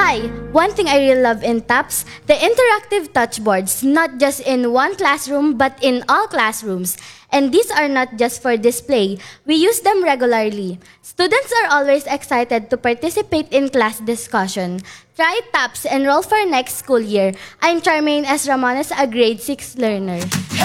Hi! One thing I really love in TAPS, the interactive touchboards, not just in one classroom but in all classrooms. And these are not just for display. We use them regularly. Students are always excited to participate in class discussion. Try TAPS, enroll for next school year. I'm Charmaine S. Ramones, a grade 6 learner.